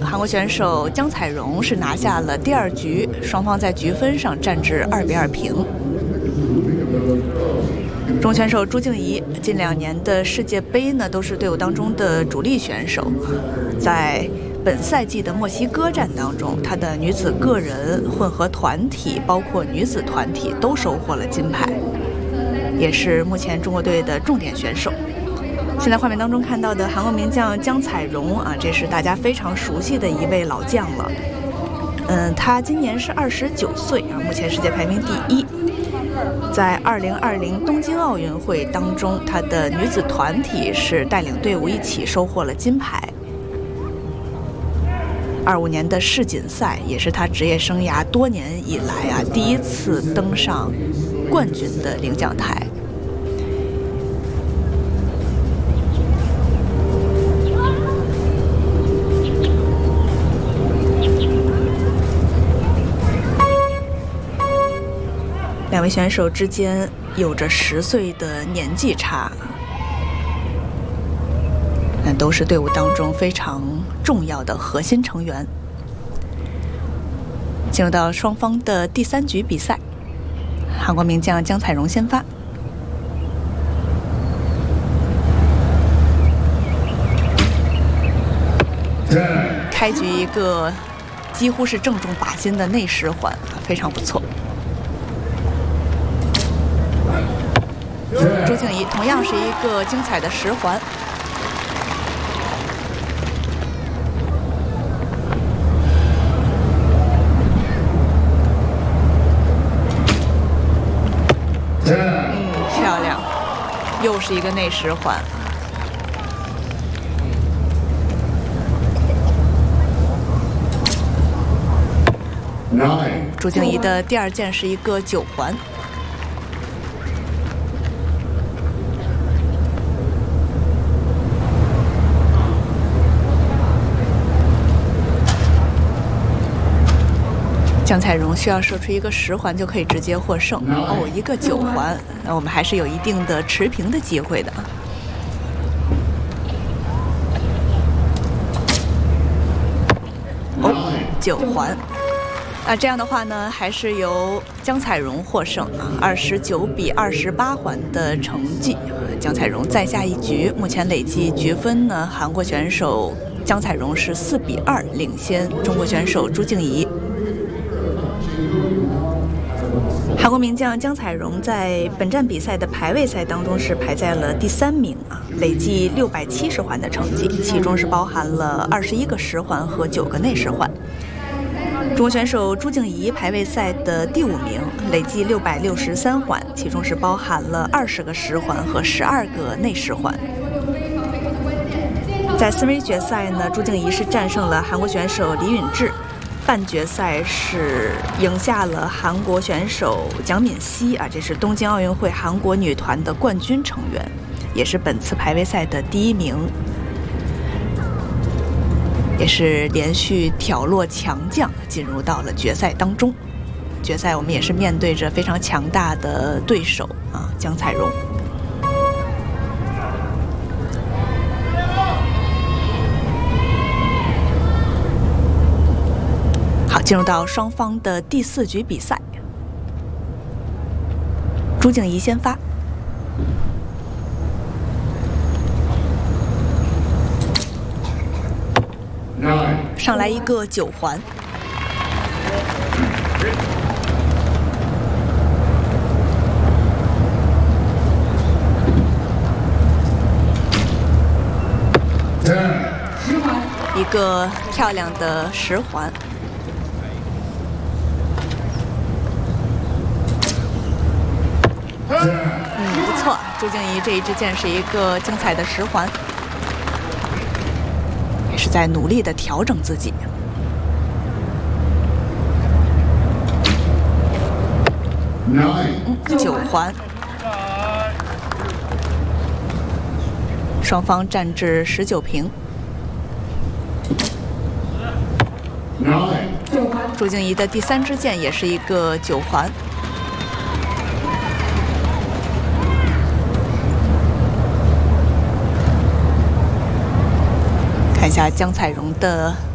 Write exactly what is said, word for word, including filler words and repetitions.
韩国选手姜彩荣是拿下了第二局，双方在局分上战至二比二平。中国选手朱静怡近两年的世界杯呢，都是队伍当中的主力选手。在本赛季的墨西哥站当中，她的女子个人、混合团体，包括女子团体都收获了金牌，也是目前中国队的重点选手。现在画面当中看到的韩国名将姜彩荣啊，这是大家非常熟悉的一位老将了。嗯，她今年是二十九岁啊，目前世界排名第一。在二零二零东京奥运会当中，她的女子团体是带领队伍一起收获了金牌。二五年的世锦赛也是她职业生涯多年以来啊第一次登上冠军的领奖台。两位选手之间有着十岁的年纪差，但都是队伍当中非常重要的核心成员。进入到双方的第三局比赛，韩国名将姜彩荣先发。开局一个几乎是正中靶心的内十环，非常不错。朱静怡同样是一个精彩的十环，嗯，漂亮，又是一个内十环。朱静怡的第二件是一个九环。姜彩荣需要射出一个十环就可以直接获胜哦，一个九环，那我们还是有一定的持平的机会的。哦，九环，那这样的话呢，还是由姜彩荣获胜啊，二十九比二十八环的成绩，姜彩荣再下一局，目前累计局分呢，韩国选手姜彩荣是四比二领先中国选手朱静怡。韩国名将姜彩荣在本站比赛的排位赛当中是排在了第三名啊，累计六百七十环的成绩，其中是包含了二十一个十环和九个内十环。中国选手朱静怡排位赛的第五名，累计六百六十三环，其中是包含了二十个十环和十二个内十环。在四分之一决赛呢，朱静怡是战胜了韩国选手李允智。半决赛是赢下了韩国选手蒋敏熙啊，这是东京奥运会韩国女团的冠军成员，也是本次排位赛的第一名，也是连续挑落强将进入到了决赛当中。决赛我们也是面对着非常强大的对手啊，姜彩荣。进入到双方的第四局比赛，朱静怡先发。上来一个九环，一个漂亮的十环。嗯，不错，朱静怡这一支箭是一个精彩的十环，也是在努力的调整自己。嗯，九环，双方战至十九平。朱静怡的第三支箭也是一个九环。看一下姜彩荣的